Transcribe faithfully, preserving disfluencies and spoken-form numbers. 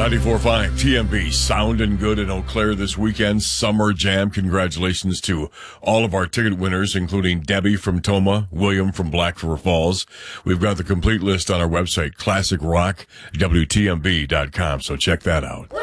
ninety-four point five T M B, sounding good in Eau Claire this weekend. Summer Jam. Congratulations to all of our ticket winners, including Debbie from Toma, William from Black River Falls. We've got the complete list on our website, classic rock w t m b dot com, so check that out.